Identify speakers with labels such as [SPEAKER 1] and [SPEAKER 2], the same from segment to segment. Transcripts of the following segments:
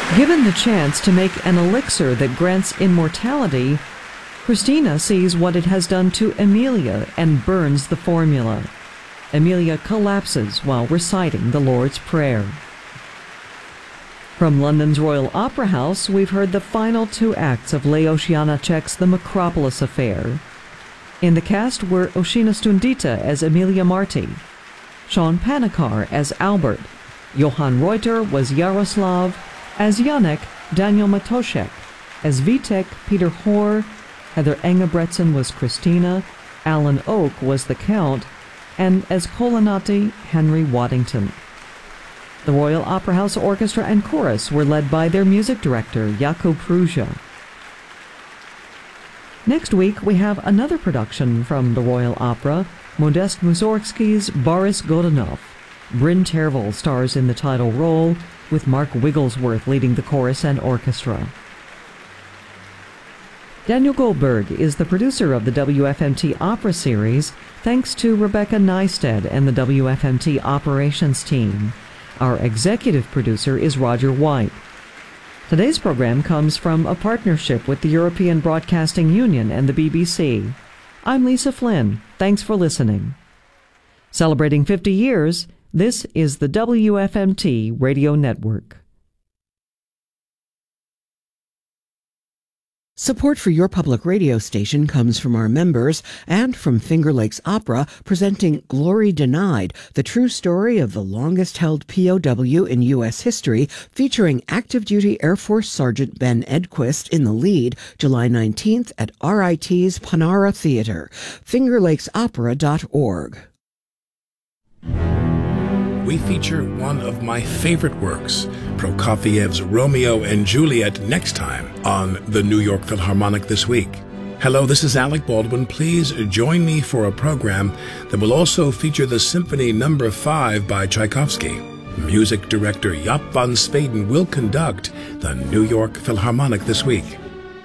[SPEAKER 1] Given the chance to make an elixir that grants immortality, Christina sees what it has done to Emilia and burns the formula. Emilia collapses while reciting the Lord's Prayer. From London's Royal Opera House, we've heard the final two acts of Leos Janáček's The Macropolis Affair. In the cast were Oshina Stundita as Emilia Marti, Sean Panikar as Albert, Johann Reuter was Yaroslav, as Janek, Daniel Matoshek, as Vitek, Peter Hoare, Heather Engebretson was Christina, Alan Oak was the Count, and as Colonnati, Henry Waddington. The Royal Opera House Orchestra and Chorus were led by their music director, Jakub Pruzsa. Next week, we have another production from the Royal Opera, Modest Mussorgsky's Boris Godunov. Bryn Tervel stars in the title role, with Mark Wigglesworth leading the chorus and orchestra. Daniel Goldberg is the producer of the WFMT Opera Series, thanks to Rebecca Neisted and the WFMT Operations team. Our executive producer is Roger White. Today's program comes from a partnership with the European Broadcasting Union and the BBC. I'm Lisa Flynn. Thanks for listening. Celebrating 50 years, this is the WFMT Radio Network.
[SPEAKER 2] Support for your public radio station comes from our members and from Finger Lakes Opera, presenting Glory Denied, the true story of the longest-held POW in U.S. history, featuring active duty Air Force Sergeant Ben Edquist in the lead, July 19th at RIT's Panara Theater. FingerLakesOpera.org.
[SPEAKER 3] We feature one of my favorite works, Prokofiev's Romeo and Juliet, next time on the New York Philharmonic This Week. Hello, this is Alec Baldwin. Please join me for a program that will also feature the Symphony No. 5 by Tchaikovsky. Music director Jaap van Spaden will conduct the New York Philharmonic This Week.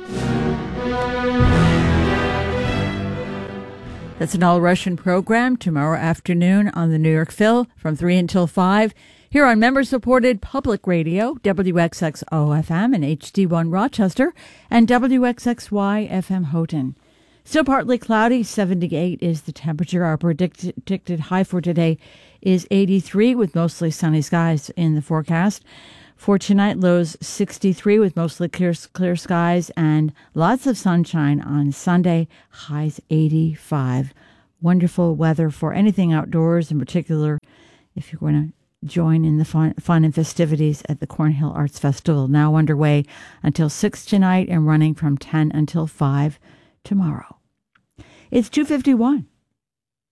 [SPEAKER 4] That's an all-Russian program tomorrow afternoon on the New York Phil from 3 until 5 here on member-supported public radio, WXXO-FM and HD1 Rochester and WXXY-FM Houghton. Still partly cloudy, 78 is the temperature. Our predicted high for today is 83 with mostly sunny skies in the forecast. For tonight, lows 63 with mostly clear skies and lots of sunshine on Sunday, highs 85. Wonderful weather for anything outdoors, in particular if you're going to join in the fun and festivities at the Cornhill Arts Festival, now underway until 6 tonight and running from 10 until 5 tomorrow. It's 2:51.